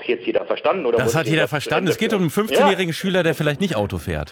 das jetzt jeder verstanden? Oder das hat jeder verstanden. Es geht um einen 15-jährigen Schüler, der vielleicht nicht Auto fährt.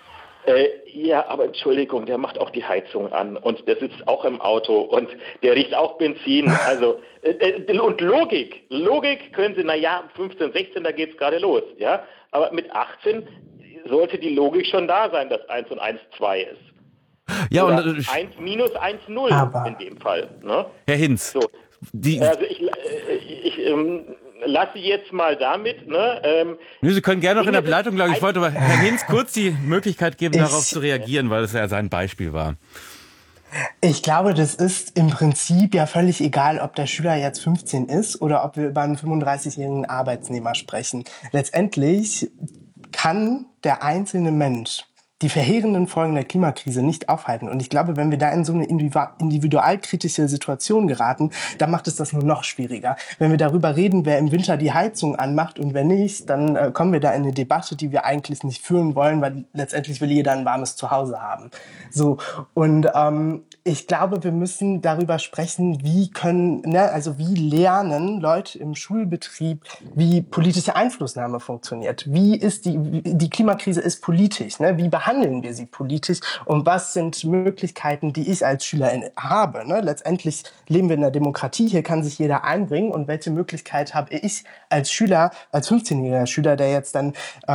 Ja, aber Entschuldigung, der macht auch die Heizung an und der sitzt auch im Auto und der riecht auch Benzin. Also und Logik können Sie, 15, 16, da geht's gerade los, ja. Aber mit 18 sollte die Logik schon da sein, dass 1 und 1 2 ist. Ja, oder und 1 minus 1 0 in dem Fall. Ne? Herr Hinz, so. Also ich lasse jetzt mal damit. Ne, Sie können gerne noch in der Leitung, glaube ich. Ich wollte aber Herrn Hinz kurz die Möglichkeit geben, darauf zu reagieren, weil es ja sein Beispiel war. Ich glaube, das ist im Prinzip ja völlig egal, ob der Schüler jetzt 15 ist oder ob wir über einen 35-jährigen Arbeitsnehmer sprechen. Letztendlich kann der einzelne Mensch die verheerenden Folgen der Klimakrise nicht aufhalten. Und ich glaube, wenn wir da in so eine individualkritische Situation geraten, dann macht es das nur noch schwieriger. Wenn wir darüber reden, wer im Winter die Heizung anmacht und wer nicht, dann kommen wir da in eine Debatte, die wir eigentlich nicht führen wollen, weil letztendlich will jeder ein warmes Zuhause haben. So, und ich glaube, wir müssen darüber sprechen, wie lernen Leute im Schulbetrieb, wie politische Einflussnahme funktioniert. Die Klimakrise ist politisch, ne? Wie behandeln wir sie politisch und was sind Möglichkeiten, die ich als Schülerin habe? Ne? Letztendlich leben wir in einer Demokratie, hier kann sich jeder einbringen und welche Möglichkeit habe ich als Schüler, als 15-jähriger Schüler, der jetzt dann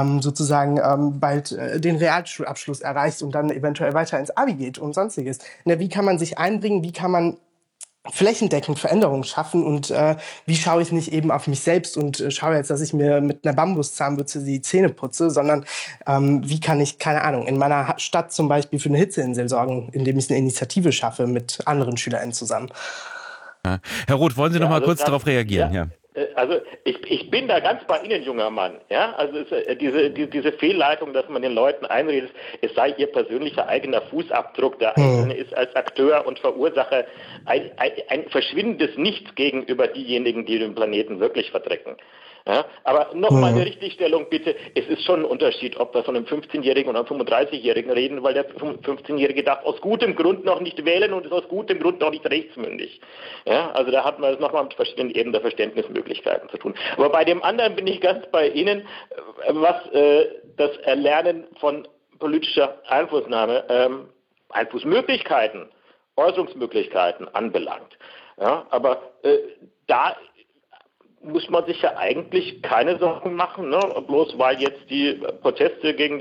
bald den Realschulabschluss erreicht und dann eventuell weiter ins Abi geht und sonstiges. Ne? Wie kann man sich einbringen, wie kann man flächendeckend Veränderungen schaffen und wie schaue ich nicht eben auf mich selbst und schaue jetzt, dass ich mir mit einer Bambuszahnbürste die Zähne putze, sondern wie kann ich, keine Ahnung, in meiner Stadt zum Beispiel für eine Hitzeinsel sorgen, indem ich eine Initiative schaffe mit anderen SchülerInnen zusammen. Ja. Herr Roth, wollen Sie noch mal kurz darauf reagieren? Ja. Also ich bin da ganz bei Ihnen, junger Mann. Ja, also diese Fehlleitung, dass man den Leuten einredet, es sei ihr persönlicher eigener Fußabdruck, der Einzelne ist als Akteur und Verursacher ein verschwindendes Nichts gegenüber diejenigen, die den Planeten wirklich verdrecken. Ja, aber nochmal eine Richtigstellung bitte. Es ist schon ein Unterschied, ob wir von einem 15-Jährigen oder einem 35-Jährigen reden, weil der 15-Jährige darf aus gutem Grund noch nicht wählen und ist aus gutem Grund noch nicht rechtsmündig. Ja, also da hat man es nochmal mit verschiedenen Ebenen der Verständnismöglichkeiten zu tun. Aber bei dem anderen bin ich ganz bei Ihnen, was das Erlernen von politischer Einflussnahme, Einflussmöglichkeiten, Äußerungsmöglichkeiten anbelangt. Ja, aber da muss man sich ja eigentlich keine Sorgen machen, ne? Bloß weil jetzt die Proteste gegen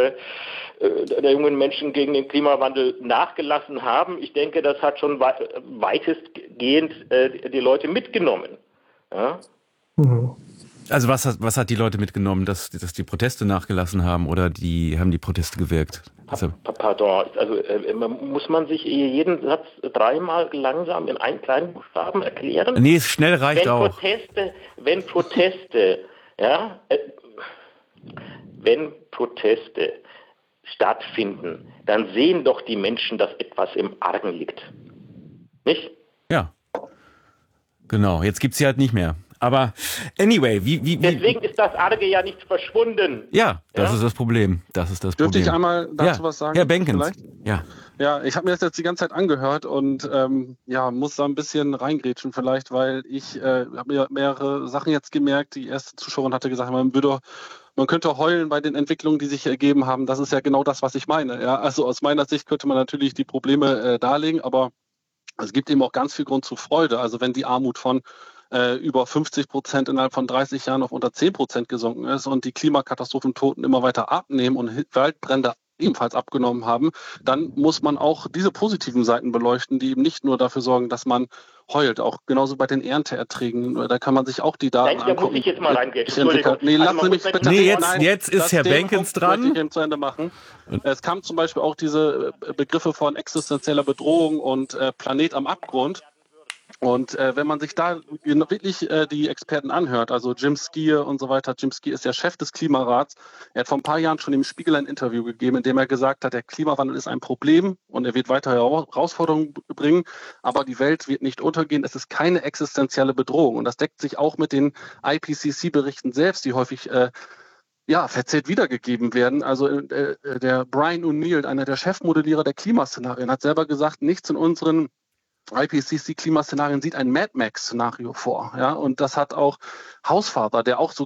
der jungen Menschen gegen den Klimawandel nachgelassen haben. Ich denke, das hat schon weitestgehend die Leute mitgenommen. Ja? Also was hat die Leute mitgenommen, dass die Proteste nachgelassen haben oder haben die Proteste gewirkt? Pardon, also muss man sich jeden Satz dreimal langsam in einen kleinen Buchstaben erklären? Nee, schnell reicht auch. Wenn Proteste stattfinden, dann sehen doch die Menschen, dass etwas im Argen liegt. Nicht? Ja, genau. Jetzt gibt's sie halt nicht mehr. Aber anyway, deswegen ist das Arge ja nicht verschwunden. Ja, das ist das Problem. Dürfte ich einmal dazu was sagen? Herr Benkens. Ja, ich habe mir das jetzt die ganze Zeit angehört und muss da ein bisschen reingrätschen vielleicht, weil ich habe mir mehrere Sachen jetzt gemerkt. Die erste Zuschauerin hatte gesagt, man könnte heulen bei den Entwicklungen, die sich ergeben haben. Das ist ja genau das, was ich meine. Ja? Also aus meiner Sicht könnte man natürlich die Probleme darlegen, aber es gibt eben auch ganz viel Grund zur Freude. Also wenn die Armut von über 50% innerhalb von 30 Jahren auf unter 10% gesunken ist und die Klimakatastrophentoten immer weiter abnehmen und Waldbrände ebenfalls abgenommen haben, dann muss man auch diese positiven Seiten beleuchten, die eben nicht nur dafür sorgen, dass man heult, auch genauso bei den Ernteerträgen, da kann man sich auch die Daten angucken. Da muss ich jetzt mal reingehen. Nee, lassen Sie mich bitte. Nee, jetzt ist Herr Benkens dran. Möchte ich eben zu Ende machen. Es kam zum Beispiel auch diese Begriffe von existenzieller Bedrohung und Planet am Abgrund. Und wenn man sich da wirklich die Experten anhört, also Jim Skier und so weiter, Jim Skier ist der Chef des Klimarats, er hat vor ein paar Jahren schon im Spiegel ein Interview gegeben, in dem er gesagt hat, der Klimawandel ist ein Problem und er wird weiter Herausforderungen bringen, aber die Welt wird nicht untergehen, es ist keine existenzielle Bedrohung. Und das deckt sich auch mit den IPCC-Berichten selbst, die häufig verzerrt wiedergegeben werden. Also der Brian O'Neill, einer der Chefmodellierer der Klimaszenarien, hat selber gesagt, nichts in unseren IPCC-Klimaszenarien sieht ein Mad Max-Szenario vor. Ja? Und das hat auch Hausvater, der auch so